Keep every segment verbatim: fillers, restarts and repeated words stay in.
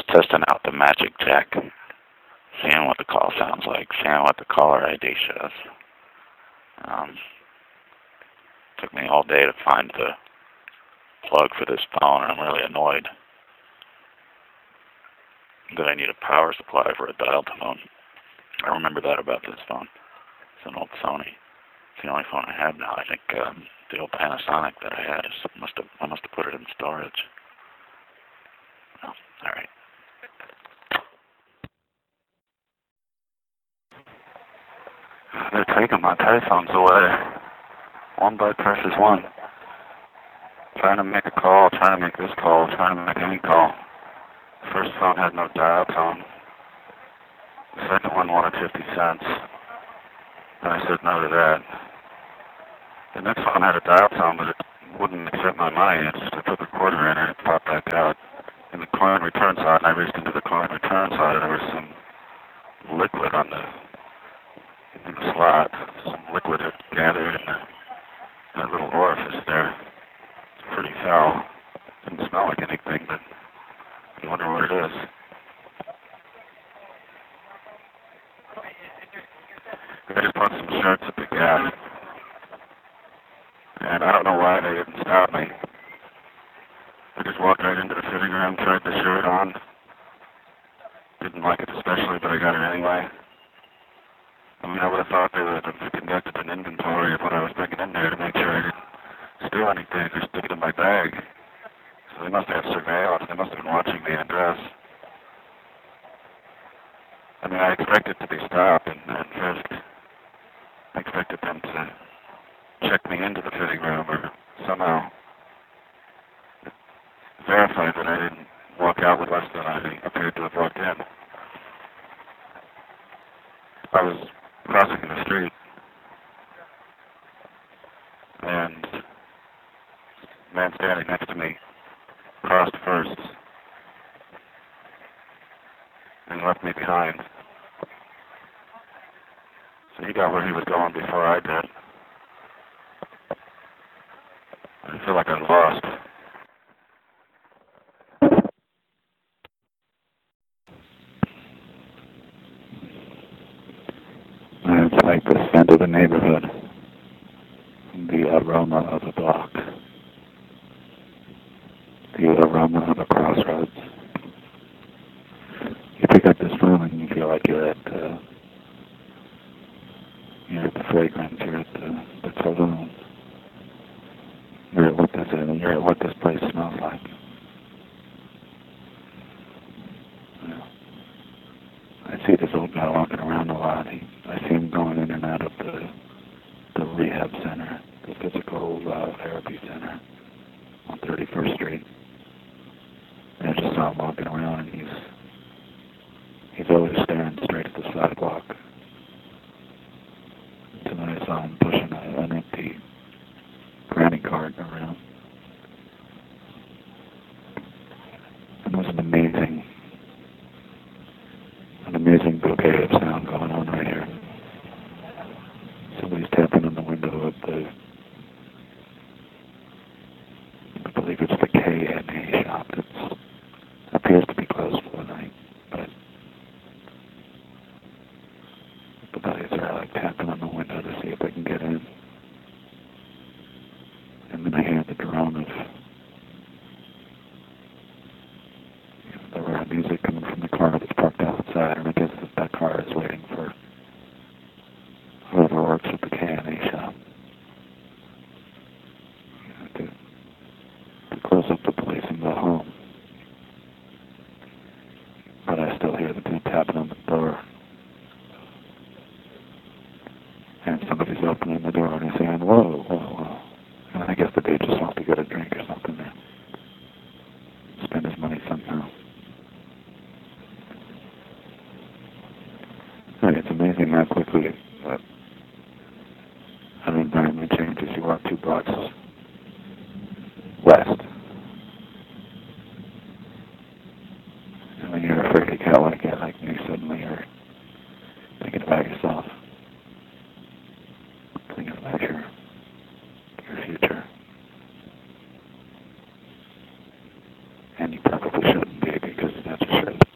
testing out the Magic Jack, seeing what the call sounds like, seeing what the caller I D shows. Um, took me all day to find the plug for this phone, and I'm really annoyed that I need a power supply for a dial tone. I remember that about this phone. It's an old Sony. It's the only phone I have now. I think um, the old Panasonic that I had is must have I must have put it in storage. Oh, all right. They're taking my payphones away, one by precious one. Trying to make a call, trying to make this call, trying to make any call. The first phone had no dial tone. The second one wanted fifty cents. And I said no to that. The next one had a dial tone, but it wouldn't accept my money. It just I put the quarter in and it popped back out. In the coin return side, and I reached into the coin return side, and there was some liquid on the in the slot. Some liquid had gathered in the, that little orifice there. It's pretty foul. Didn't smell like anything, but you wonder what it is. I just bought some shirts at the Gap, and I don't know why they didn't stop me. I just walked right into the fitting room, tried the shirt on. Didn't like it especially, but I got it anyway. I mean, I would have thought they would have conducted an inventory of what I was bringing in there to make sure I didn't steal anything or stick it in my bag. So they must have surveillance. They must have been watching me undress. I mean, I expected to be stopped and, and frisked. I expected them to check me into the fitting room or somehow verify that I didn't walk out with less than I appeared to have walked in. I was crossing the street, and the man standing next to me crossed first and left me behind. So he got where he was going before I did. I feel like I lost. It's like the scent of the neighborhood, the aroma of a block, the aroma of a crossroads. You pick up this phone and you feel like you're at, uh, you're at the fragrance, you're at the, the saloon, you're at what this is, you're at what this place smells like. You know, I see this old guy walking around a lot. He, I see him going in and out of the the rehab center, the physical uh, therapy center on thirty-first Street. And I just saw him walking around, and he's he's always staring straight at the sidewalk. Until I saw him pushing a, an empty granny cart around. And it was an amazing, an amazing bouquet of sound going on right here. Somebody's tapping on the window of the, I believe it's the K and A shop that appears to be closed for the night, but the buddies are like tapping on the window to see if they can get in. And then I hear the drone of, you know, the rare music coming from the car that's parked outside, and I guess that that car is waiting for whoever works at the K and A shop. You know, to, to close up the place and go home. But I still hear the dude tapping on the door. And somebody's opening the door and he's saying, whoa, whoa, whoa. And I guess the dude just wants to get a drink or something there. Spend his money somehow. I mean, it's amazing how quickly uh, an environment changes. You walk two blocks west. And when you're afraid to go like that, like me, suddenly you're thinking about yourself. Thinking about your, your future. And you probably shouldn't be, because that's a shit.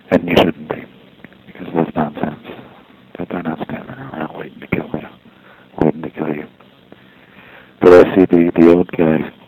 And you shouldn't be, because that's nonsense. That they're not standing around waiting to kill you. Waiting to kill you. But I see the, the old guy